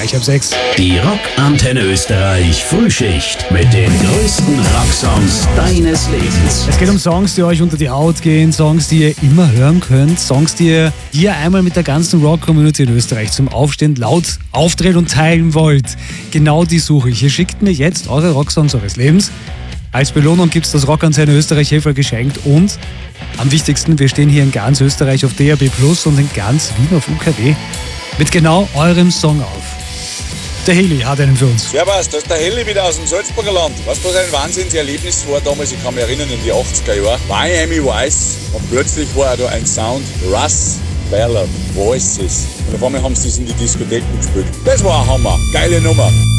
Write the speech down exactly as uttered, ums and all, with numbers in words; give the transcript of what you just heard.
gleich ab sechs. Die Rockantenne Österreich Frühschicht mit den größten Rocksongs deines Lebens. Es geht um Songs, die euch unter die Haut gehen, Songs, die ihr immer hören könnt, Songs, die ihr hier einmal mit der ganzen Rock-Community in Österreich zum Aufstehen laut aufdrehen und teilen wollt. Genau die suche ich. Ihr schickt mir jetzt eure Rocksongs eures Lebens. Als Belohnung gibt es das Rockantenne Österreich Heferl geschenkt und am wichtigsten, wir stehen hier in ganz Österreich auf D A B plus und in ganz Wien auf U K W mit genau eurem Song auf. Der Heli hat einen für uns. Servus, da ist der Heli wieder aus dem Salzburger Land. Weißt du, was ein Wahnsinnserlebnis war damals? Ich kann mich erinnern, in die achtziger Jahre. Miami Vice und plötzlich war da ein Sound, Russ Ballard Voices. Und auf einmal haben sie das in die Diskotheken gespielt. Das war ein Hammer. Geile Nummer.